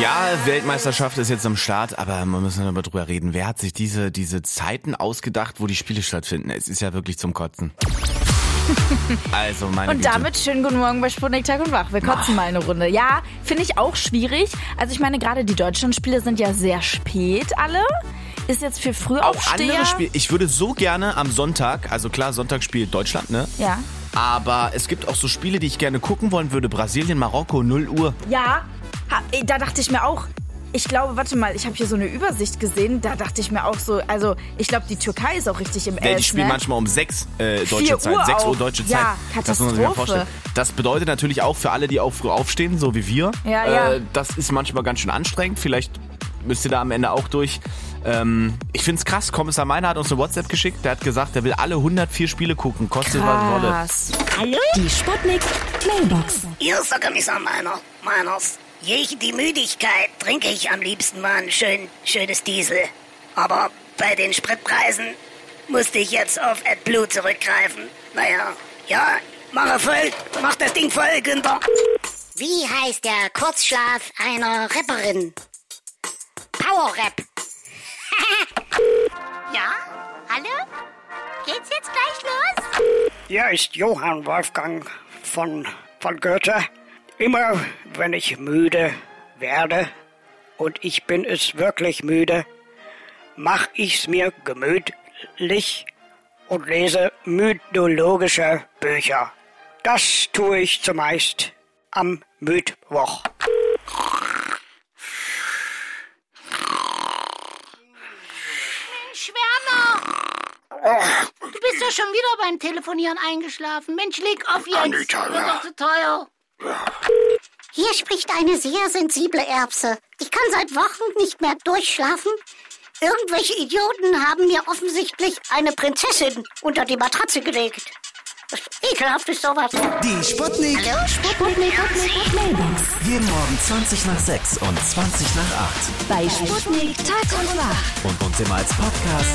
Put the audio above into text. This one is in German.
Ja, Weltmeisterschaft ist jetzt am Start, aber wir müssen darüber drüber reden. Wer hat sich diese Zeiten ausgedacht, wo die Spiele stattfinden? Es ist ja wirklich zum Kotzen. Also meine Und Güte. damit schönen guten Morgen bei Sputnik Tag und Wach. Wir kotzen mal eine Runde. Ja, finde ich auch schwierig. Also ich meine, gerade die Deutschlandspiele sind ja sehr spät alle. Ist jetzt für Auch Frühaufsteher. andere Spiele. Ich würde so gerne am Sonntag, also klar, Sonntag spielt Deutschland, ne? Ja. Aber es gibt auch so Spiele, die ich gerne gucken wollen würde. Brasilien, Marokko, 0 Uhr. Ja, da dachte ich mir auch. Ich glaube, warte mal, ich habe hier so eine Übersicht gesehen. Da dachte ich mir auch so, also ich glaube, die Türkei ist auch richtig im Die spielen manchmal um 6 deutsche 4 Zeit. Uhr 6 Uhr auch. deutsche Zeit. Ja, Das muss man sich mal Katastrophe. vorstellen. Das bedeutet natürlich auch für alle, die auch früh aufstehen, so wie wir. Ja. Das ist manchmal ganz schön anstrengend. Vielleicht müsst ihr da am Ende auch durch. Ich find's krass. Kommissar Meiner hat uns eine WhatsApp geschickt. Der hat gesagt, der will alle 104 Spiele gucken. Kostet was wolle. Krass. Hallo? Die Sputnik Mailbox. Hier ist der Kommissar Meiners. Gegen die Müdigkeit trinke ich am liebsten mal ein schönes Diesel. Aber bei den Spritpreisen musste ich jetzt auf AdBlue zurückgreifen. Naja, ja, mach das Ding voll, Günther. Wie heißt der Kurzschlaf einer Rapperin? Power-Rap. Ja? Hallo? Geht's jetzt gleich los? Hier ist Johann Wolfgang von Goethe. Immer wenn ich müde werde, und ich bin es wirklich müde, mach ich's mir gemütlich und lese mythologische Bücher. Das tue ich zumeist am Mittwoch. Schwärmer! Du bist ja schon wieder beim Telefonieren eingeschlafen. Mensch, leg auf jetzt. Anita, Wird doch zu teuer. Hier spricht eine sehr sensible Erbse. Ich kann seit Wochen nicht mehr durchschlafen. Irgendwelche Idioten haben mir offensichtlich eine Prinzessin unter die Matratze gelegt. Ekelhaft ist sowas. Die Sputnik. Hallo? Sputnik Mailbox. Jeden Morgen 20 nach 6 und 20 nach 8. Bei Sputnik Tag und Wach. Und uns immer als Podcast